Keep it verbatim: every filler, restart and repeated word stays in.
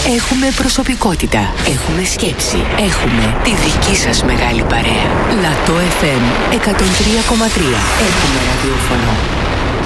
Έχουμε προσωπικότητα. Έχουμε σκέψη. Έχουμε τη δική σας μεγάλη παρέα. Λατό εφ εμ εκατόν τρία κόμμα τρία. Έχουμε ραδιόφωνο.